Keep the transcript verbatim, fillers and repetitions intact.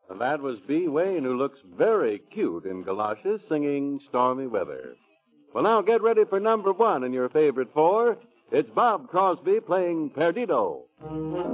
And that was B. Wayne, who looks very cute in galoshes, singing Stormy Weather. Well, now get ready for number one in your favorite four. It's Bob Crosby playing Perdido.